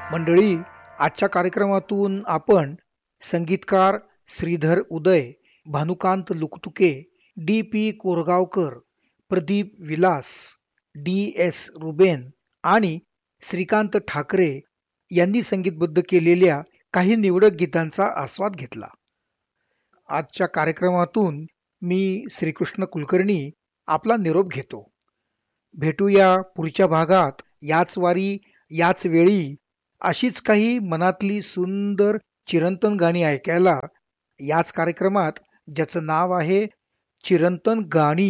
मंडळी, आजच्या कार्यक्रमातून आपण संगीतकार श्रीधर उदय, भानुकांत Luktuke, D P Korgaonkar, Pradeep Vilas, D S Reuben आणि श्रीकांत ठाकरे यांनी संगीतबद्ध केलेल्या काही निवडक गीतांचा आस्वाद घेतला. आजच्या कार्यक्रमातून मी श्रीकृष्ण कुलकर्णी आपला निरोप घेतो. भेटूया पुढच्या भागात याच वारी याच वेळी अशीच काही मनातली सुंदर चिरंतन गाणी ऐकायला, याच कार्यक्रमात ज्याचं नाव आहे चिरंतन गाणी.